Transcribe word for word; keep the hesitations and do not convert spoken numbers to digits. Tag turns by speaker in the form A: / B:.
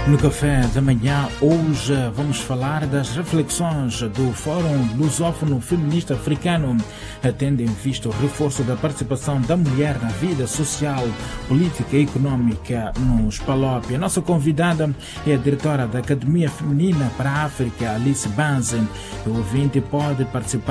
A: No café da manhã, hoje vamos falar das reflexões do Fórum Lusófono Feminista Africano, tendo em vista o reforço da participação da mulher na vida social, política e econômica nos P A L O P. A nossa convidada é a diretora da Academia Feminina para a África, Alice Banze. O ouvinte pode participar